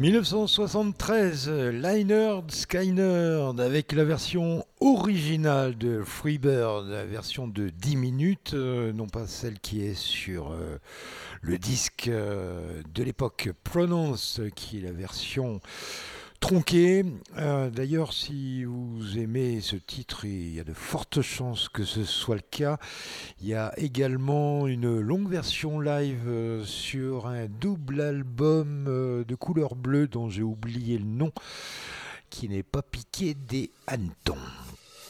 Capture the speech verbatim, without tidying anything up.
dix-neuf cent soixante-treize, Lynyrd Skynyrd avec la version originale de Freebird, la version de dix minutes, euh, non pas celle qui est sur euh, le disque euh, de l'époque Pronounce, qui est la version tronquée. Euh, D'ailleurs, si vous aimez ce titre, il y a de fortes chances que ce soit le cas. Il y a également une longue version live euh, sur un double album euh, de couleur bleue dont j'ai oublié le nom, qui n'est pas piqué des hannetons.